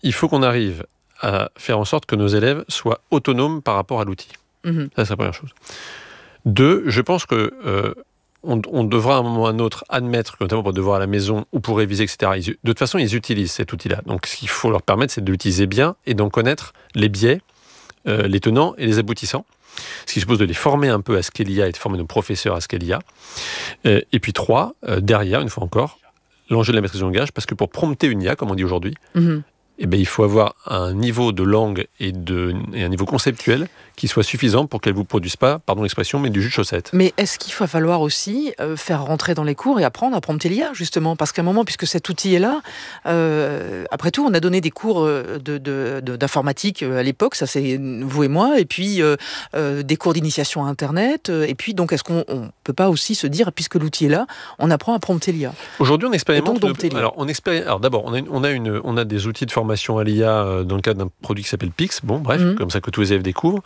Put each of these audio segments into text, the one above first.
il faut qu'on arrive à faire en sorte que nos élèves soient autonomes par rapport à l'outil. Ça, c'est la première chose. 2, je pense que on devra à un moment ou à un autre admettre que, notamment pour devoir à la maison ou pour réviser, etc., de toute façon, ils utilisent cet outil-là. Donc, ce qu'il faut leur permettre, c'est de l'utiliser bien et d'en connaître les biais, les tenants et les aboutissants. Ce qui suppose de les former un peu à ce qu'est l'IA et de former nos professeurs à ce qu'est l'IA. Et puis 3, derrière, une fois encore, l'enjeu de la maîtrise du langage, parce que pour prompter une IA, comme on dit aujourd'hui, il faut avoir un niveau de langue et un niveau conceptuel qui soit suffisant pour qu'elle ne vous produise pas, pardon l'expression, mais du jus de chaussette. Mais est-ce qu'il va falloir aussi faire rentrer dans les cours et apprendre à prompter l'IA, justement ? Parce qu'à un moment, puisque cet outil est là, après tout, on a donné des cours d'informatique à l'époque, ça c'est vous et moi, et puis des cours d'initiation à Internet, et puis donc est-ce qu'on ne peut pas aussi se dire, puisque l'outil est là, on apprend à prompter l'IA ? Aujourd'hui, on expérimente. Alors, d'abord, on a des outils de formation à l'IA dans le cadre d'un produit qui s'appelle Pix. Bon, bref, comme ça que tous les élèves découvrent.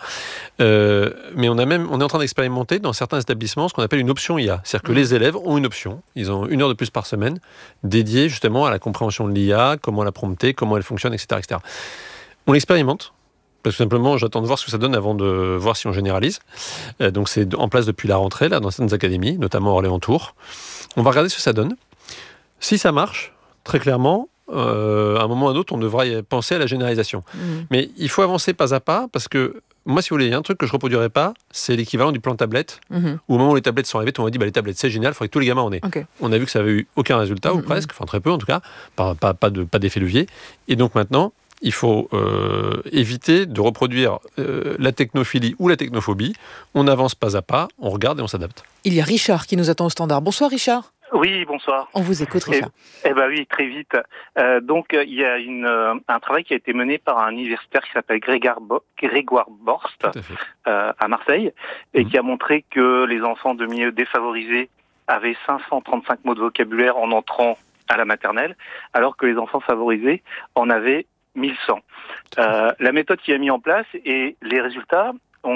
Mais on est en train d'expérimenter dans certains établissements ce qu'on appelle une option IA. C'est-à-dire que les élèves ont une option. Ils ont 1 heure de plus par semaine dédiée justement à la compréhension de l'IA, comment la prompter, comment elle fonctionne, etc., etc. On l'expérimente. Parce que simplement, j'attends de voir ce que ça donne avant de voir si on généralise. Donc c'est en place depuis la rentrée, là, dans certaines académies, notamment Orléans-Tours. On va regarder ce que ça donne. Si ça marche, très clairement, à un moment ou à un autre, on devra y penser à la généralisation. Mais il faut avancer pas à pas, parce que moi, si vous voulez, il y a un truc que je ne reproduirai pas, c'est l'équivalent du plan tablette, où au moment où les tablettes sont arrivées, on m'a dit les tablettes c'est génial, il faudrait que tous les gamins en aient. Okay. On a vu que ça avait eu aucun résultat, ou presque, enfin très peu en tout cas, pas d'effet levier. Et donc maintenant, il faut éviter de reproduire la technophilie ou la technophobie. On avance pas à pas, on regarde et on s'adapte. Il y a Richard qui nous attend au standard. Bonsoir Richard. Oui, bonsoir. On vous écoute, Richard. Oui, très vite. Donc, il y a un travail qui a été mené par un universitaire qui s'appelle Grégoire Borst à Marseille et qui a montré que les enfants de milieux défavorisés avaient 535 mots de vocabulaire en entrant à la maternelle, alors que les enfants favorisés en avaient 1100. La méthode qui a mis en place et les résultats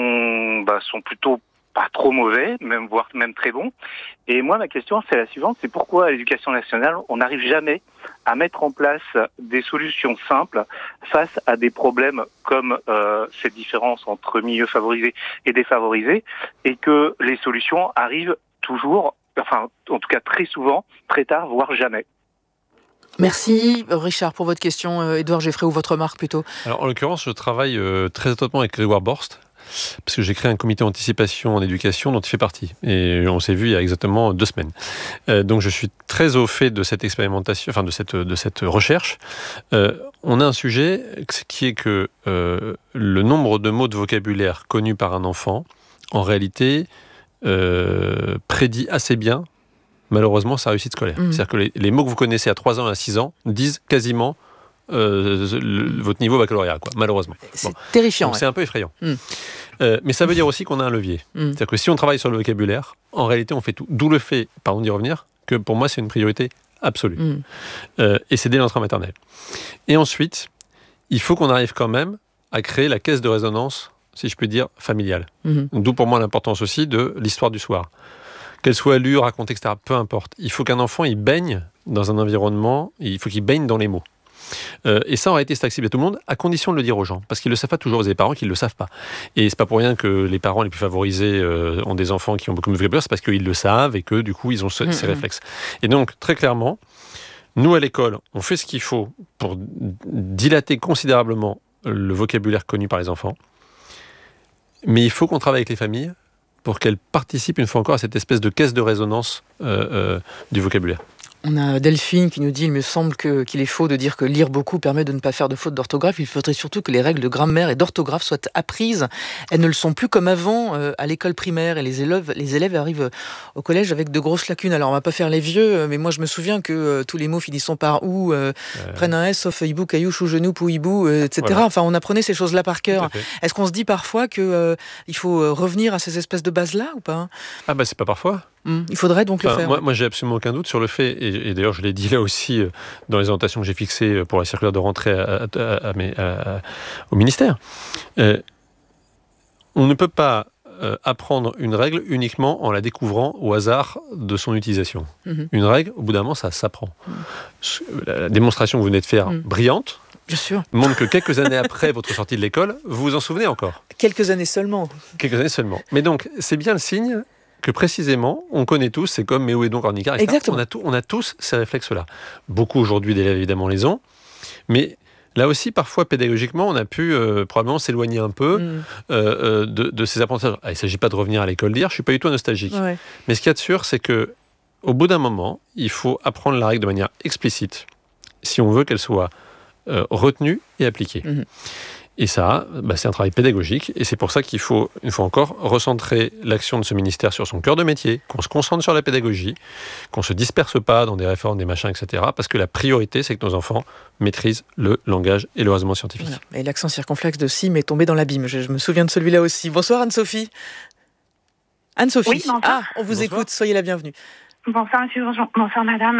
sont plutôt pas trop mauvais, voire même très bons. Et moi, ma question, c'est la suivante, c'est pourquoi à l'éducation nationale, on n'arrive jamais à mettre en place des solutions simples face à des problèmes comme cette différence entre milieux favorisés et défavorisés, et que les solutions arrivent toujours, enfin, en tout cas très souvent, très tard, voire jamais. Merci Richard pour votre question. Édouard Geffray, ou votre remarque plutôt. Alors, en l'occurrence, je travaille très étroitement avec Grégoire Borst, parce que j'ai créé un comité anticipation en éducation dont il fait partie. Et on s'est vu il y a exactement 2 semaines. Donc je suis très au fait de cette expérimentation, enfin de cette recherche. On a un sujet qui est que le nombre de mots de vocabulaire connus par un enfant, en réalité, prédit assez bien, malheureusement, sa réussite scolaire. C'est-à-dire que les mots que vous connaissez à 3 ans et à 6 ans disent quasiment votre niveau baccalauréat, quoi, malheureusement. C'est terrifiant. Donc, c'est un peu effrayant. Mais ça veut dire aussi qu'on a un levier. C'est-à-dire que si on travaille sur le vocabulaire, en réalité, on fait tout. D'où le fait, pardon d'y revenir, que pour moi, c'est une priorité absolue. Et c'est dès l'entrée en maternelle. Et ensuite, il faut qu'on arrive quand même à créer la caisse de résonance, si je puis dire, familiale. D'où pour moi l'importance aussi de l'histoire du soir. Qu'elle soit lue, racontée, etc., peu importe. Il faut qu'un enfant, il baigne dans un environnement, il faut qu'il baigne dans les mots. Et ça, en réalité, c'est accessible à tout le monde, à condition de le dire aux gens. Parce qu'ils ne le savent pas toujours, les parents qui ne le savent pas. Et c'est pas pour rien que les parents les plus favorisés ont des enfants qui ont beaucoup de vocabulaire, c'est parce qu'ils le savent et que, du coup, ils ont ces réflexes. Et donc, très clairement, nous, à l'école, on fait ce qu'il faut pour dilater considérablement le vocabulaire connu par les enfants. Mais il faut qu'on travaille avec les familles pour qu'elles participent, une fois encore, à cette espèce de caisse de résonance du vocabulaire. On a Delphine qui nous dit « Il me semble qu'il est faux de dire que lire beaucoup permet de ne pas faire de fautes d'orthographe. Il faudrait surtout que les règles de grammaire et d'orthographe soient apprises. Elles ne le sont plus comme avant à l'école primaire. Et les élèves arrivent au collège avec de grosses lacunes. Alors, on ne va pas faire les vieux, mais moi, je me souviens que tous les mots finissant par « ou » prennent un S, sauf « hibou, caillou, chou, genou, pou, hibou », etc. Voilà. Enfin, on apprenait ces choses-là par cœur. Est-ce qu'on se dit parfois qu'il faut revenir à ces espèces de bases-là ou pas ? Ah bah, c'est pas parfois. Il faudrait donc le faire. Moi, j'ai absolument aucun doute sur le fait, et d'ailleurs je l'ai dit là aussi dans les orientations que j'ai fixées pour la circulaire de rentrée au ministère. On ne peut pas apprendre une règle uniquement en la découvrant au hasard de son utilisation. Une règle, au bout d'un moment, ça s'apprend. La démonstration que vous venez de faire, brillante, Bien sûr. montre que quelques années après votre sortie de l'école, vous vous en souvenez encore. Quelques années seulement. Quelques années seulement. Mais donc, c'est bien le signe que précisément, on connaît tous, c'est comme « mais où est donc Ornicard ?» Exactement. On a tous ces réflexes-là. Beaucoup aujourd'hui d'élèves, évidemment, les ont. Mais là aussi, parfois, pédagogiquement, on a pu probablement s'éloigner un peu de ces apprentissages. Il ne s'agit pas de revenir à l'école lire, je ne suis pas du tout nostalgique. Ouais. Mais ce qu'il y a de sûr, c'est qu'au bout d'un moment, il faut apprendre la règle de manière explicite, si on veut qu'elle soit retenue et appliquée. Et ça, c'est un travail pédagogique, et c'est pour ça qu'il faut, une fois encore, recentrer l'action de ce ministère sur son cœur de métier, qu'on se concentre sur la pédagogie, qu'on ne se disperse pas dans des réformes, des machins, etc. Parce que la priorité, c'est que nos enfants maîtrisent le langage et le raisonnement scientifique. Voilà. Et l'accent circonflexe de Sim est tombé dans l'abîme. Je me souviens de celui-là aussi. Bonsoir Anne-Sophie. Anne-Sophie, oui, on vous écoute, soyez la bienvenue. Bonsoir monsieur, bonsoir madame.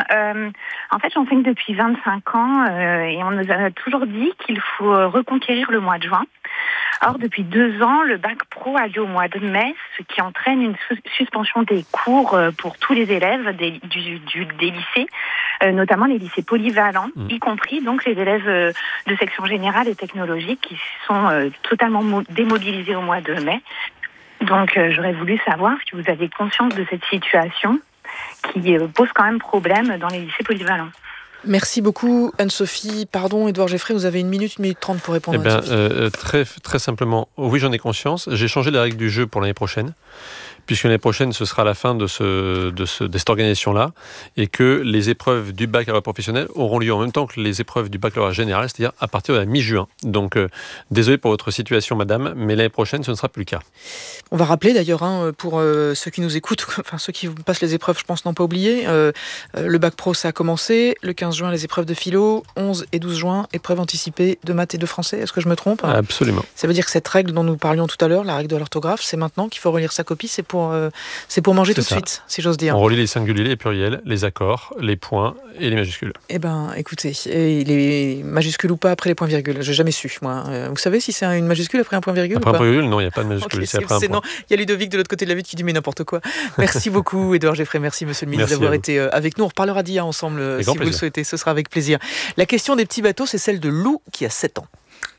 En fait, j'enseigne depuis 25 ans et on nous a toujours dit qu'il faut reconquérir le mois de juin. Or, depuis 2 ans, le bac pro a lieu au mois de mai, ce qui entraîne une suspension des cours pour tous les élèves des lycées, notamment les lycées polyvalents, y compris donc les élèves de section générale et technologique qui sont totalement démobilisés au mois de mai. Donc, j'aurais voulu savoir si vous avez conscience de cette situation qui pose quand même problème dans les lycées polyvalents. Merci beaucoup Anne-Sophie. Pardon Édouard Geffray, vous avez 1 minute 30 pour répondre à Anne-Sophie. Très simplement, oui j'en ai conscience. J'ai changé les règles du jeu pour l'année prochaine, puisque l'année prochaine ce sera la fin de cette organisation-là, et que les épreuves du baccalauréat professionnel auront lieu en même temps que les épreuves du baccalauréat général, c'est-à-dire à partir de la mi-juin. Donc désolé pour votre situation madame, mais l'année prochaine ce ne sera plus le cas. On va rappeler d'ailleurs, pour ceux qui nous écoutent, enfin ceux qui passent les épreuves, je pense n'ont pas oublié, le bac pro ça a commencé, le 15 juin les épreuves de philo, 11 et 12 juin épreuves anticipées de maths et de français, est-ce que je me trompe ? Absolument. Ça veut dire que cette règle dont nous parlions tout à l'heure, la règle de l'orthographe, c'est maintenant qu'il faut relire sa copie, c'est pour manger tout de suite, si j'ose dire. On relit les singuliers, les pluriels, les accords, les points et les majuscules. Eh bien, écoutez, et les majuscules ou pas après les points-virgules, j'ai jamais su, moi. Vous savez si c'est une majuscule après un point-virgule après ou pas ? un point-virgule, non, il n'y a pas de majuscule, okay, c'est après un point. Non, il y a Ludovic de l'autre côté de la vitre qui dit mais n'importe quoi. Merci beaucoup Édouard Geffray, merci monsieur le ministre d'avoir été avec nous. On reparlera d'IA ensemble si vous le souhaitez, ce sera avec plaisir. La question des petits bateaux, c'est celle de Lou qui a 7 ans.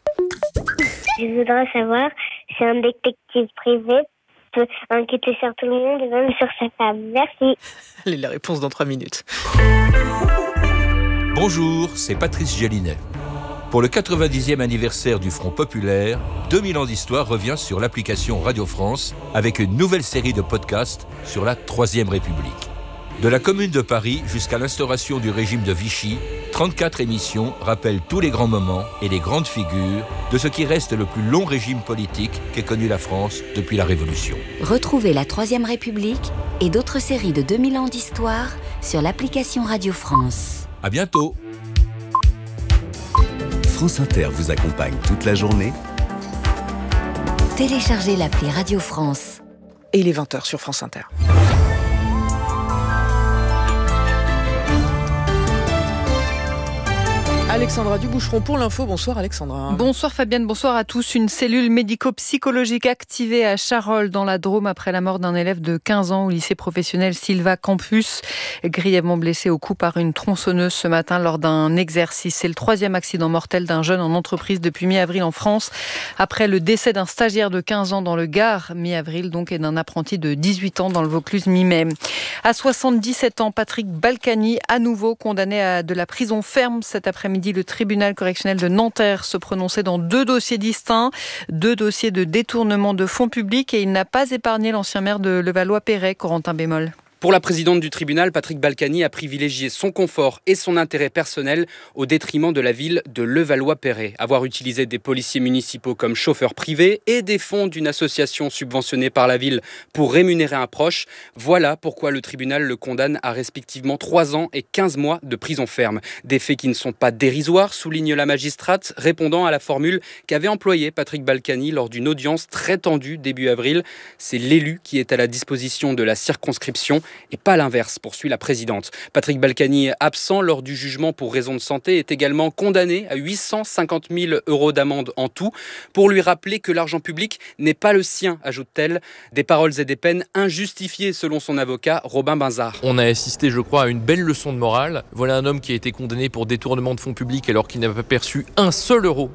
Je voudrais savoir si un détective privé peut enquêter sur tout le monde et même sur sa femme. Merci. Allez, la réponse dans 3 minutes. Bonjour, c'est Patrice Gélinet. Pour le 90e anniversaire du Front Populaire, 2000 ans d'histoire revient sur l'application Radio France avec une nouvelle série de podcasts sur la Troisième République. De la Commune de Paris jusqu'à l'instauration du régime de Vichy, 34 émissions rappellent tous les grands moments et les grandes figures de ce qui reste le plus long régime politique qu'ait connu la France depuis la Révolution. Retrouvez la Troisième République et d'autres séries de 2000 ans d'histoire sur l'application Radio France. À bientôt. France Inter vous accompagne toute la journée. Téléchargez l'appli Radio France. Et il est 20h sur France Inter. Alexandra Duboucheron pour l'info. Bonsoir Alexandra. Bonsoir Fabienne, bonsoir à tous. Une cellule médico-psychologique activée à Charolles dans la Drôme après la mort d'un élève de 15 ans au lycée professionnel Silva Campus, grièvement blessé au cou par une tronçonneuse ce matin lors d'un exercice. C'est le 3e accident mortel d'un jeune en entreprise depuis mi-avril en France, après le décès d'un stagiaire de 15 ans dans le Gard, mi-avril donc, et d'un apprenti de 18 ans dans le Vaucluse mi-mai. À 77 ans, Patrick Balkany, à nouveau condamné à de la prison ferme cet après-midi. Le tribunal correctionnel de Nanterre se prononçait dans 2 dossiers distincts, 2 dossiers de détournement de fonds publics, et il n'a pas épargné l'ancien maire de Levallois-Perret, Corentin Bémol. Pour la présidente du tribunal, Patrick Balkany a privilégié son confort et son intérêt personnel au détriment de la ville de Levallois-Perret. Avoir utilisé des policiers municipaux comme chauffeurs privés et des fonds d'une association subventionnée par la ville pour rémunérer un proche, voilà pourquoi le tribunal le condamne à respectivement 3 ans et 15 mois de prison ferme. Des faits qui ne sont pas dérisoires, souligne la magistrate, répondant à la formule qu'avait employée Patrick Balkany lors d'une audience très tendue début avril. C'est l'élu qui est à la disposition de la circonscription. et pas l'inverse, poursuit la présidente. Patrick Balkany, absent lors du jugement pour raison de santé, est également condamné à 850 000 € d'amende en tout pour lui rappeler que l'argent public n'est pas le sien, ajoute-t-elle. Des paroles et des peines injustifiées selon son avocat Robin Binzard. On a assisté, je crois, à une belle leçon de morale. Voilà un homme qui a été condamné pour détournement de fonds publics alors qu'il n'avait pas perçu un seul euro